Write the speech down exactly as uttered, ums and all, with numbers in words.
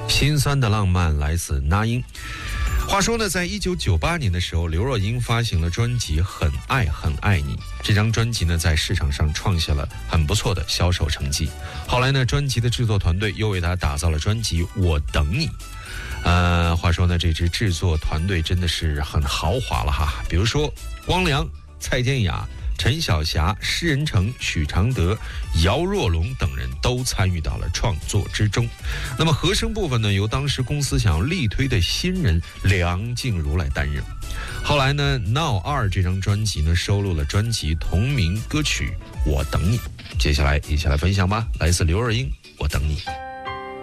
心酸的浪漫来自那英。话说呢，在一九九八年的时候，刘若英发行了专辑《很爱很爱你》。这张专辑呢，在市场上创下了很不错的销售成绩。后来呢，专辑的制作团队又为她打造了专辑《我等你》。呃，话说呢，这支制作团队真的是很豪华了哈。比如说，光良、蔡健雅、陈小霞、施仁成、许常德、姚若龙等人都参与到了创作之中。那么和声部分呢，由当时公司想要力推的新人梁静茹来担任。后来呢，《闹二》这张专辑呢，收录了专辑同名歌曲《我等你》。接下来一起来分享吧，来自刘若英《我等你》。